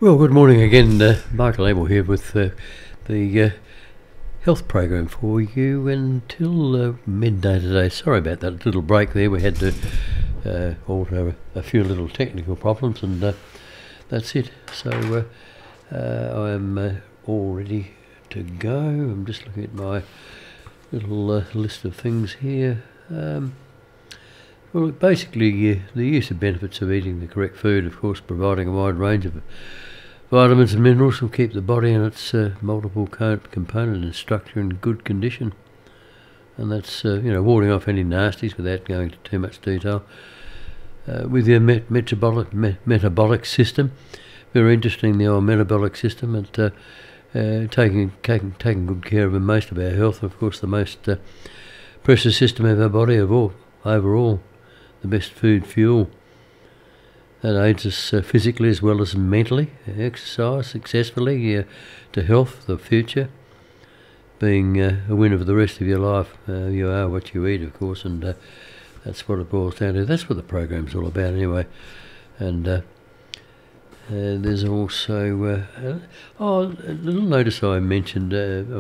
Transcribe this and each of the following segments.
Well, good morning again. Michael Abel here with the health program for you until midday today. Sorry about that little break there. We had to alter a few little technical problems, and that's it. So I am all ready to go. I'm just looking at my little list of things here. Well, basically, the use of benefits of eating the correct food, of course, providing a wide range of vitamins and minerals will keep the body and its multiple component and structure in good condition. And that's, warding off any nasties without going into too much detail. With your metabolic system, very interesting, the old metabolic system, and taking good care of most of our health. Of course, the most precious system of our body overall, the best food fuel. That aids us physically as well as mentally. Exercise successfully to health, the future, being a winner for the rest of your life. You are what you eat, of course, and that's what it boils down to. That's what the program's all about anyway. And there's also a little notice I mentioned,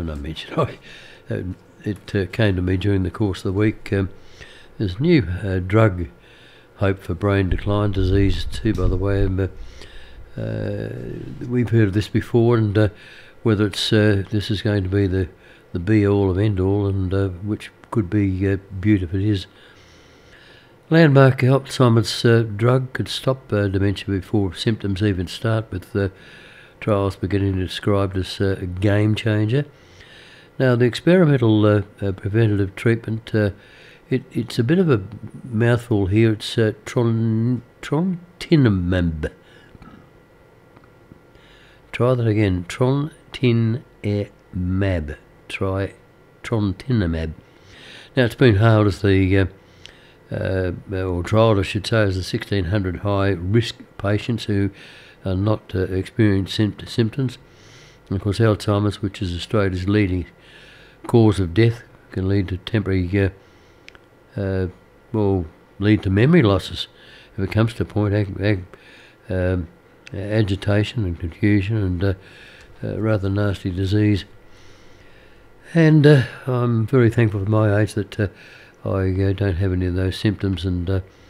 it came to me during the course of the week. There's a new drug, hope for brain decline disease too, by the way. We've heard of this before, and whether it's this is going to be the be-all of end-all, and which could be beaut if it is. Landmark Alzheimer's drug could stop dementia before symptoms even start, with trials beginning to be described as a game changer. Now, the experimental preventative treatment, it's a bit of a mouthful here. It's trontinemab. Try that again. Trontinemab. Try trontinemab. Now, it's been hailed as the or trialled, I should say, as the 1600 high-risk patients who are not experiencing symptoms. And of course, Alzheimer's, which is Australia's leading cause of death, can lead to temporary lead to memory losses if it comes to point agitation and confusion, and rather nasty disease. And I'm very thankful at my age that I don't have any of those symptoms, and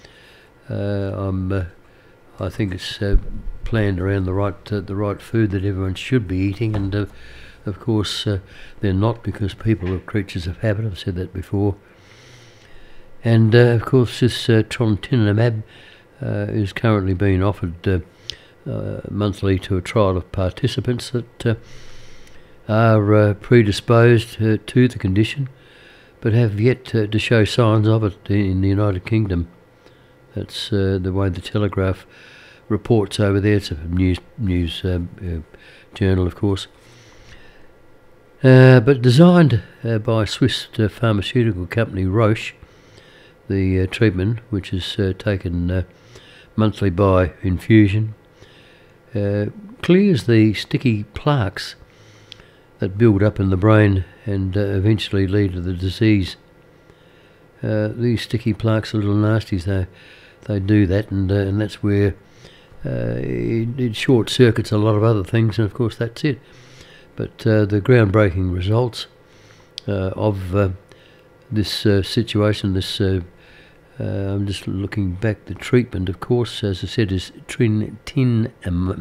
I think it's planned around the right food that everyone should be eating, and of course they're not, because people are creatures of habit. I've said that before. And of course, this trontinemab is currently being offered monthly to a trial of participants that are predisposed to the condition, but have yet to show signs of it in the United Kingdom. That's the way the Telegraph reports over there. It's a news journal, of course. But designed by Swiss pharmaceutical company Roche, the treatment, which is taken monthly by infusion, clears the sticky plaques that build up in the brain and eventually lead to the disease. These sticky plaques are little nasties. They do that, and that's where it short circuits a lot of other things, and of course that's it. But the groundbreaking results of this situation, this I'm just looking back. The treatment, of course, as I said, is trontinemab.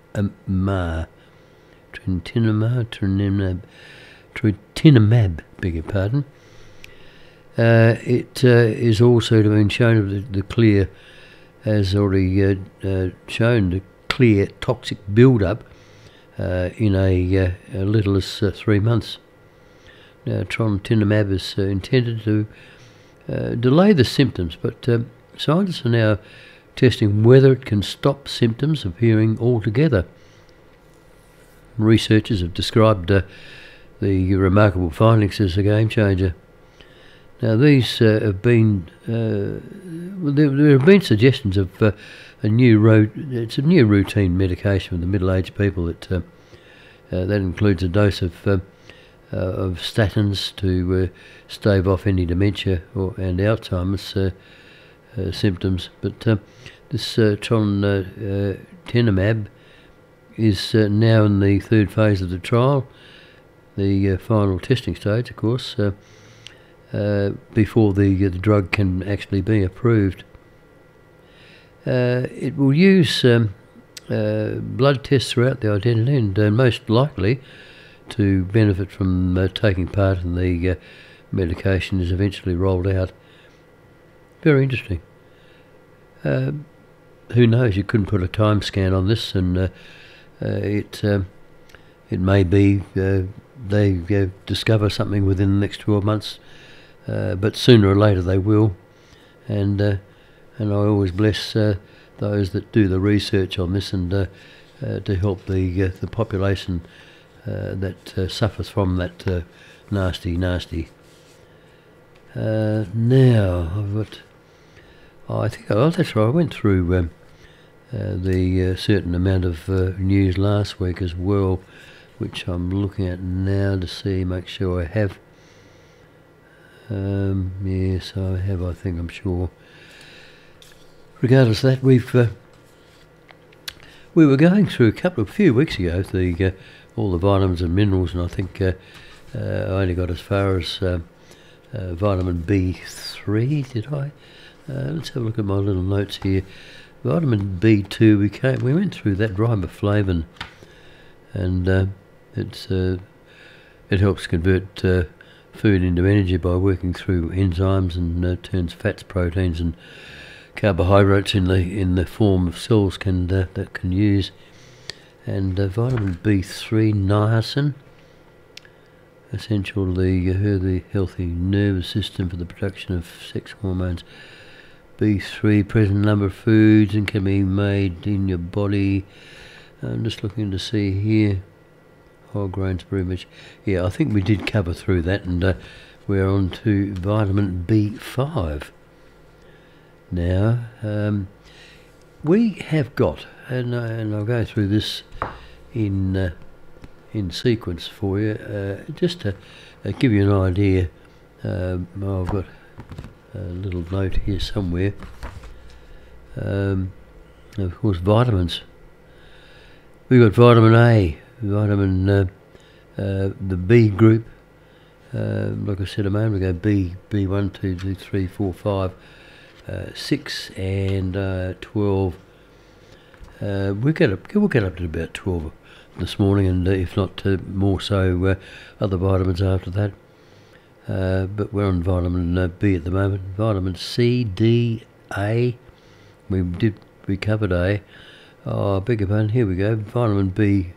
Beg your pardon. It is also been shown the clear, as already shown, the clear toxic build-up in a little as 3 months. Now, trontinemab is intended to delay the symptoms, but scientists are now testing whether it can stop symptoms appearing altogether. Researchers have described the remarkable findings as a game changer. Now, these have been there have been suggestions of a new routine medication for the middle-aged people that includes a dose of statins to stave off any dementia and Alzheimer's symptoms. But this trontinemab is now in the third phase of the trial, the final testing stage, of course, before the drug can actually be approved. It will use blood tests throughout the identity, and most likely to benefit from taking part in the medication is eventually rolled out. Very interesting. Who knows? You couldn't put a time scan on this, and it may be they discover something within the next 12 months, but sooner or later they will. And I always bless those that do the research on this, and to help the population that suffers from that nasty. Now I've got. I think that's right. I went through the certain amount of news last week as well, which I'm looking at now to see, make sure I have. Yes, I have. I think, I'm sure. Regardless of that, we were going through a few weeks ago all the vitamins and minerals, and I think I only got as far as vitamin B3. Did I? Let's have a look at my little notes here. Vitamin B2, we went through that, riboflavin, and it helps convert food into energy by working through enzymes, and turns fats, proteins, and carbohydrates in the form of cells that can use. And vitamin B3, niacin, essential the healthy nervous system for the production of sex hormones. B3 present in a number of foods and can be made in your body. I'm just looking to see here. Whole grains very much. Yeah, I think we did cover through that, and we're on to vitamin B5 now. We have got, and I'll go through this in sequence for you, just to give you an idea. I've got a little note here somewhere. Of course, vitamins. We've got vitamin A, vitamin the B group. Like I said a moment ago, B1, 2, 3, 4, 5, 6, and 12. We'll get up to about 12 this morning, and if not more so, other vitamins after that. But we're on vitamin B at the moment. Vitamin C, D, A. We covered A. Oh, I beg your pardon. Here we go. Vitamin B,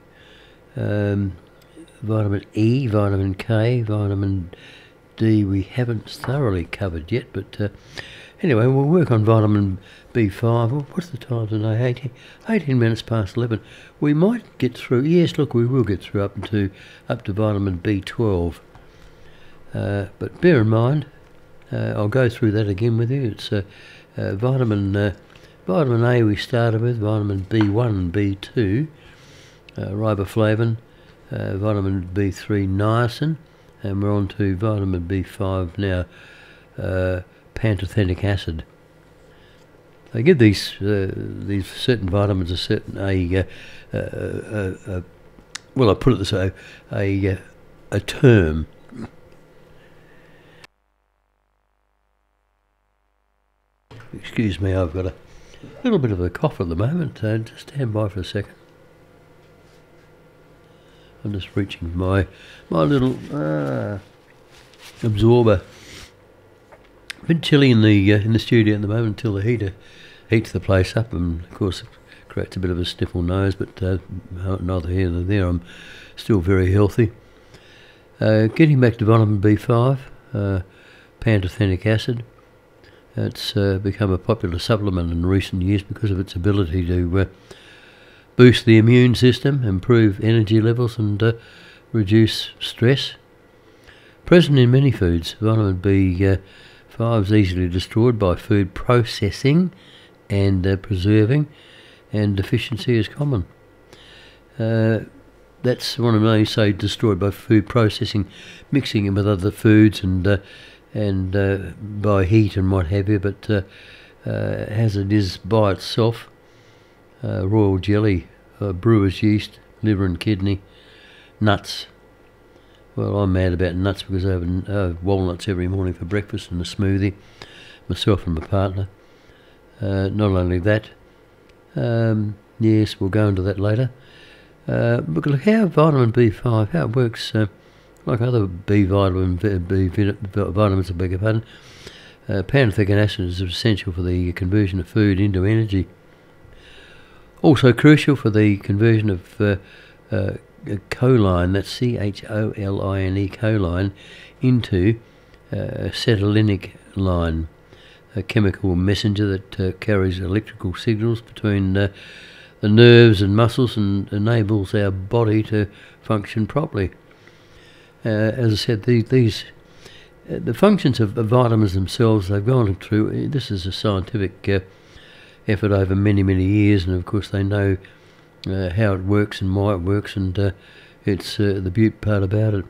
vitamin E, vitamin K, vitamin D. We haven't thoroughly covered yet, but anyway, we'll work on vitamin B5. What's the time today? 18 minutes past 11. We might get through. Yes, look, we will get through up to vitamin B12. But bear in mind, I'll go through that again with you. It's vitamin A we started with, vitamin B1 and B2, riboflavin, vitamin B3, niacin, and we're on to vitamin B5 now, pantothenic acid. They give these certain vitamins a certain well, I put it this way, a term. Excuse me, I've got a little bit of a cough at the moment. Just stand by for a second. I'm just reaching my little absorber. A bit chilly in the studio at the moment until the heater heats the place up, and of course it creates a bit of a sniffle nose. But neither here nor there. I'm still very healthy. Getting back to vitamin B5, pantothenic acid. It's become a popular supplement in recent years because of its ability to boost the immune system, improve energy levels, and reduce stress. Present in many foods, vitamin B5 is easily destroyed by food processing and preserving, and deficiency is common. That's what I mean, say destroyed by food processing, mixing it with other foods and by heat and what have you, but as it is by itself, royal jelly, brewer's yeast, liver and kidney, nuts. Well, I'm mad about nuts because I have walnuts every morning for breakfast and a smoothie, myself and my partner. Not only that, yes, we'll go into that later. Look how vitamin B5, how it works, like other vitamins, I beg your pardon. Pantothenic acid is essential for the conversion of food into energy. Also crucial for the conversion of choline, that's choline, choline, into acetylenic line, a chemical messenger that carries electrical signals between the nerves and muscles and enables our body to function properly. As I said, these the functions of vitamins themselves, they've gone through, this is a scientific effort over many, many years, and of course they know how it works and why it works, and it's the beauty part about it.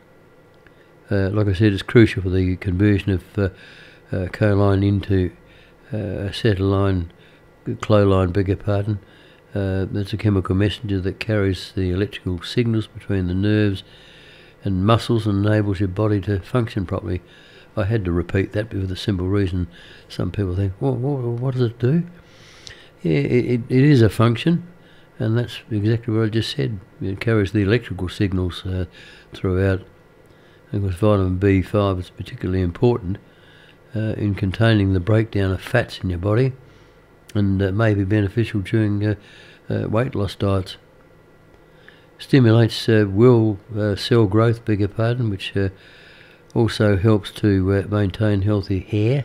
Like I said, it's crucial for the conversion of choline into acetylcholine, beg your pardon. That's a chemical messenger that carries the electrical signals between the nerves and muscles and enables your body to function properly. I had to repeat that for the simple reason some people think, well, what does it do? Yeah, it is a function, and that's exactly what I just said. It carries the electrical signals throughout. Of course, vitamin B5 is particularly important in containing the breakdown of fats in your body, and may be beneficial during weight loss diets. Stimulates cell growth, beg your pardon, which also helps to maintain healthy hair.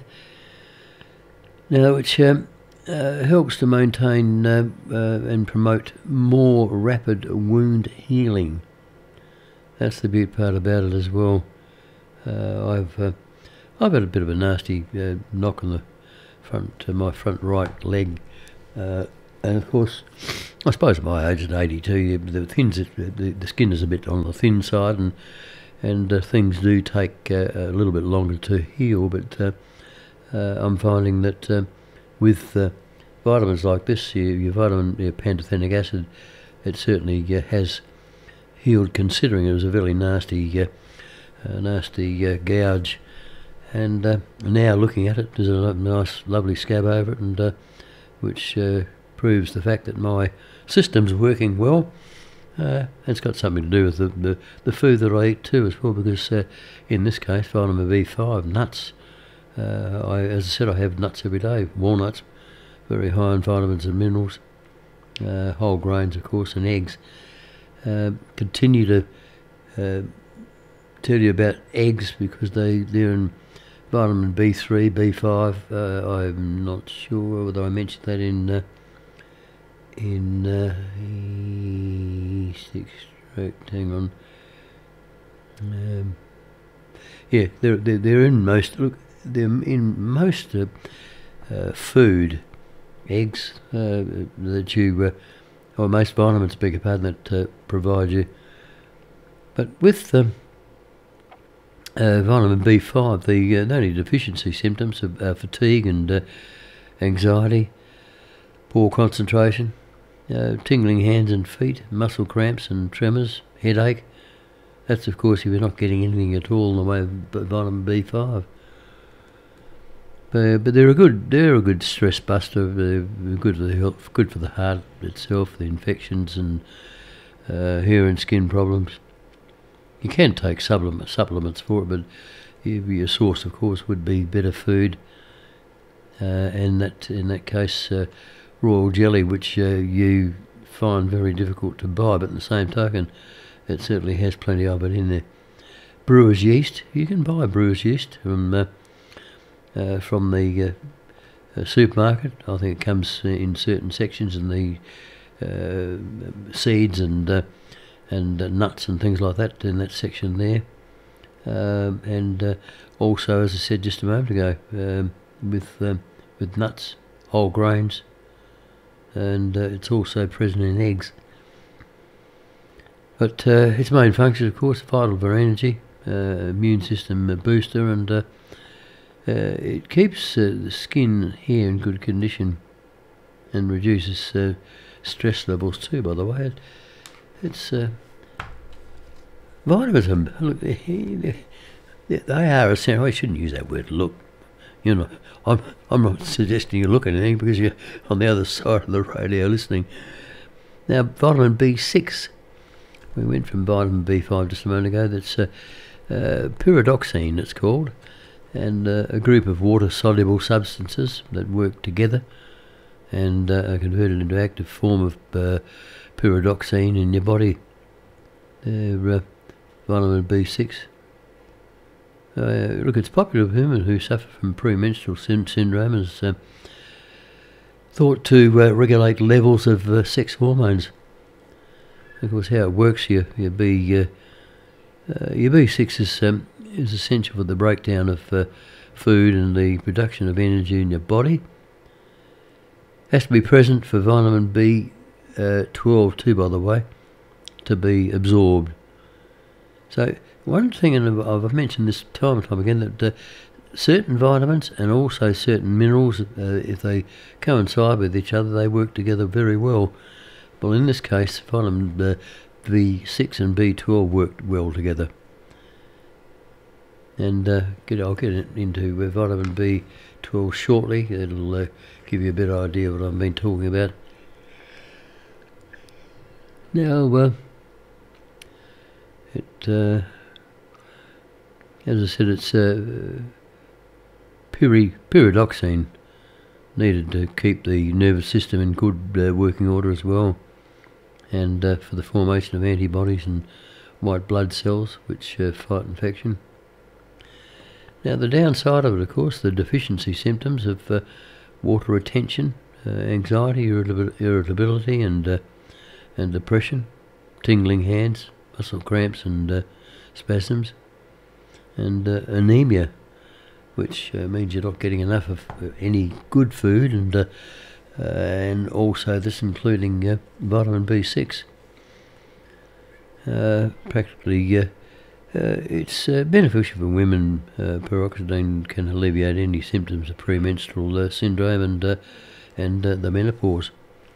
Now, which helps to maintain and promote more rapid wound healing. That's the beauty part about it as well. I've had a bit of a nasty knock on the front, my front right leg, and of course, I suppose at my age at 82, the skin is a bit on the thin side, and things do take a little bit longer to heal. But I'm finding that with vitamins like this, your pantothenic acid, it certainly has healed, considering it was a very nasty gouge. And now looking at it, there's a nice, lovely scab over it, and which proves the fact that my system's working well. It's got something to do with the food that I eat too as well, because in this case, vitamin B5, nuts. As I said, I have nuts every day. Walnuts, very high in vitamins and minerals. Whole grains, of course, and eggs. Continue to tell you about eggs because they're in vitamin B3, B5. I'm not sure whether I mentioned that in yeast extract. Hang on. Yeah, they're in most. Look, they're in most food, eggs that you, or most vitamins, beg your pardon, that provide you. But with vitamin B5, the only deficiency symptoms are fatigue and anxiety, poor concentration, tingling hands and feet, muscle cramps and tremors, headache. That's of course if you're not getting anything at all in the way of vitamin B5. But they're a good stress buster. They're good for the health, good for the heart itself, the infections and hair and skin problems. You can take supplements for it, but your source, of course, would be better food. And that in that case, royal jelly, which you find very difficult to buy, but at the same token, it certainly has plenty of it in there. Brewer's yeast, you can buy brewer's yeast from the supermarket. I think it comes in certain sections in the seeds and nuts and things like that in that section there. And also, as I said just a moment ago, with nuts, whole grains, and it's also present in eggs. But its main function, of course, vital for energy, immune system booster, and it keeps the skin, hair in good condition, and reduces stress levels too, by the way. It's vitamins, look, they are essential. I shouldn't use that word, look. You know, I'm not suggesting you look at anything because you're on the other side of the radio listening. Now, vitamin B6. We went from vitamin B5 just a moment ago. That's pyridoxine, it's called, and a group of water-soluble substances that work together and are converted into active form of pyridoxine in your body. They're vitamin B6. Look, it's popular with women who suffer from premenstrual syndrome as thought to regulate levels of sex hormones. Of course, how it works, your B6 is essential for the breakdown of food and the production of energy in your body. Has to be present for vitamin B12 too, by the way, to be absorbed. So one thing, and I've mentioned this time and time again, that certain vitamins and also certain minerals, if they coincide with each other, they work together very well. Well, in this case, vitamin B6 and B12 worked well together. And I'll get into vitamin B12 shortly. It'll give you a better idea of what I've been talking about. Now, as I said, it's pyridoxine needed to keep the nervous system in good working order as well, and for the formation of antibodies and white blood cells which fight infection. Now, the downside of it, of course, the deficiency symptoms of water retention, anxiety, irritability, and depression, tingling hands, muscle cramps, and spasms, and anemia, which means you're not getting enough of any good food, and also this including vitamin B6. Practically, it's beneficial for women. Pyridoxine can alleviate any symptoms of premenstrual syndrome and the menopause.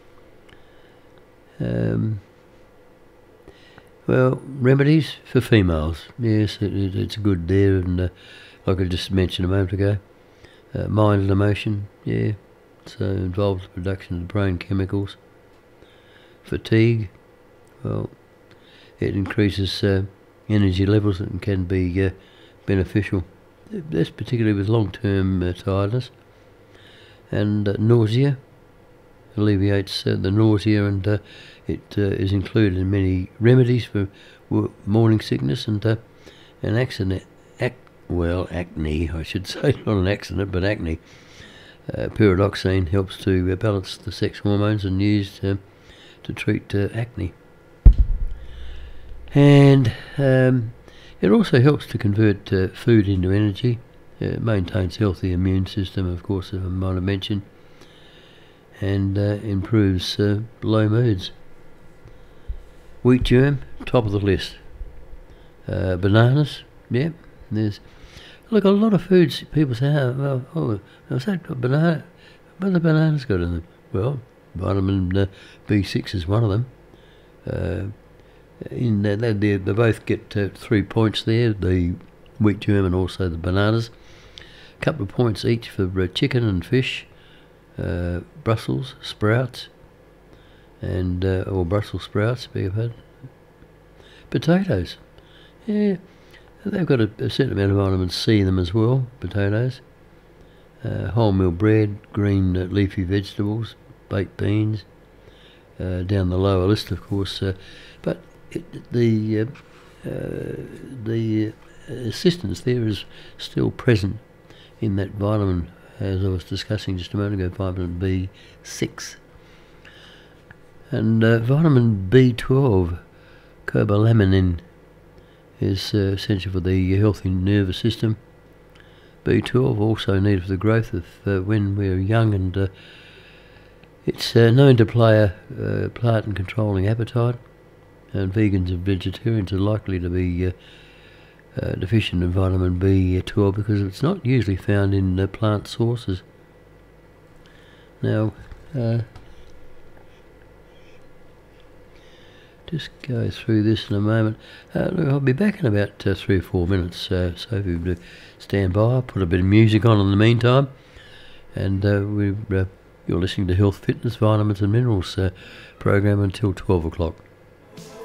Well, remedies for females. Yes, it's good there, and like I just mentioned a moment ago, mind and emotion. Yeah, so involves the production of brain chemicals. Fatigue. Well, it increases energy levels and can be beneficial. That's particularly with long-term tiredness. And nausea. Alleviates the nausea, and it is included in many remedies for morning sickness and accident. Acne, I should say, not an accident, but acne. Pyridoxine helps to balance the sex hormones and used to treat acne. And it also helps to convert food into energy. It maintains healthy immune system, of course, as I might have mentioned, and improves low moods. Wheat germ, top of the list. Bananas, yeah. There's a lot of foods people say, I've said banana, what the bananas got in them? Well, vitamin B6 is one of them. They both get 3 points there, the wheat germ and also the bananas. A couple of points each for chicken and fish, Brussels sprouts, and or Brussels sprouts, beg your pardon. Potatoes, yeah, they've got a certain amount of vitamin C in them as well. Potatoes, wholemeal bread, green leafy vegetables, baked beans. Down the lower list, of course, but the assistance there is still present in that vitamin, as I was discussing just a moment ago, vitamin B6. And vitamin B12, cobalamin, is essential for the healthy nervous system. B12 also needed for the growth of when we're young, and it's known to play a part in controlling appetite, and vegans and vegetarians are likely to be deficient in vitamin B12 because it's not usually found in plant sources. Now, just go through this in a moment. Look, I'll be back in about 3 or 4 minutes, so if you stand by, I'll put a bit of music on in the meantime. And you're listening to Health, Fitness, Vitamins and Minerals program until 12 o'clock.